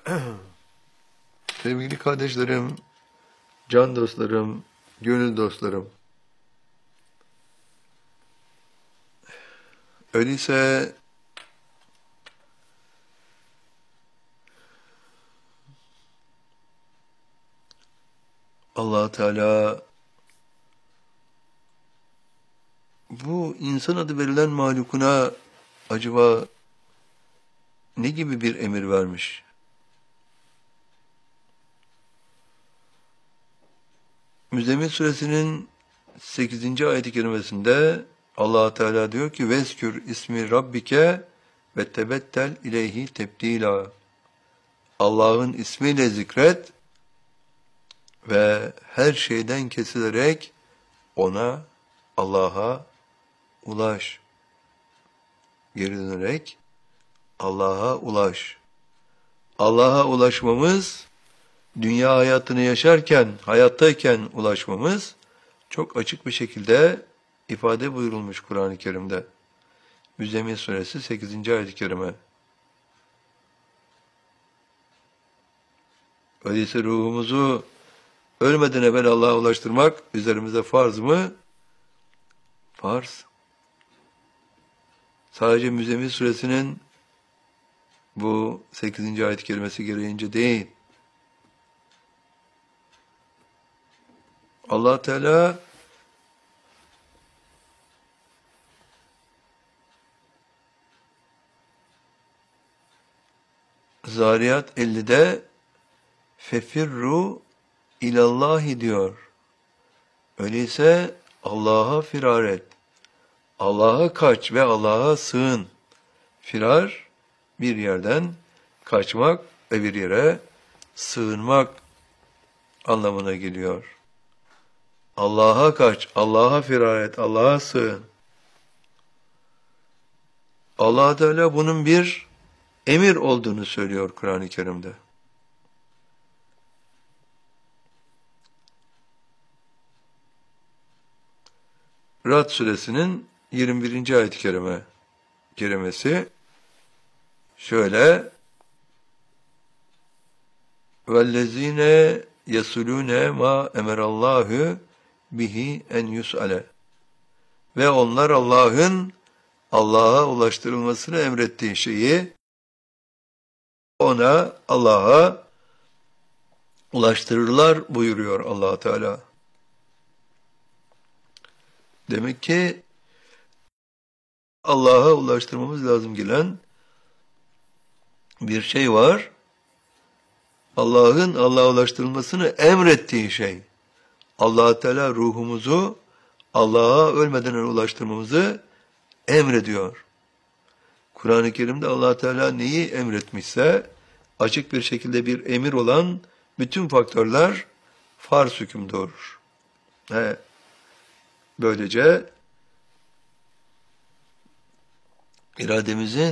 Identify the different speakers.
Speaker 1: Sevgili kardeşlerim, can dostlarım, gönül dostlarım. Öyleyse Allah Teala bu insan adı verilen mahlukuna acaba ne gibi bir emir vermiş? Müzzemmil suresinin 8. ayet-i kerimesinde Allah Teala diyor ki veskür ismi rabbike ve tebettel ileyhi tebdila. Allah'ın ismiyle zikret ve her şeyden kesilerek Allah'a ulaş. Geri dönerek Allah'a ulaş. Allah'a ulaşmamız, dünya hayatını yaşarken, hayattayken ulaşmamız çok açık bir şekilde ifade buyurulmuş Kur'an-ı Kerim'de. Müzzemmil suresi 8. ayet-i kerime. Öyleyse ruhumuzu ölmeden evvel Allah'a ulaştırmak üzerimize farz mı? Farz. Sadece Müzzemmil suresinin bu 8. ayet-i kerimesi gereğince değil. Allah Teala Zariyat 50'de fefirru ilallahi diyor. Öyleyse Allah'a firar et. Allah'a kaç ve Allah'a sığın. Firar bir yerden kaçmak ve bir yere sığınmak anlamına geliyor. Allah'a kaç, Allah'a firar et, Allah'a sığın. Allah Teala bunun bir emir olduğunu söylüyor Kur'an-ı Kerim'de. Ra'd suresinin 21. ayet-i kerimesi şöyle: "Vellezine yesulune ma emerallahu bihi en yus'ale." Ve onlar Allah'a ulaştırılmasını emrettiği şeyi Allah'a ulaştırırlar buyuruyor Allah Teala. Demek ki Allah'a ulaştırmamız lazım gelen bir şey var. Allah'a ulaştırılmasını emrettiği şey. Allah Teala ruhumuzu Allah'a ölmeden önce ulaştırmamızı emrediyor. Kur'an-ı Kerim'de Allah Teala neyi emretmişse açık bir şekilde bir emir olan bütün faktörler farz hüküm doğurur. Böylece irademizin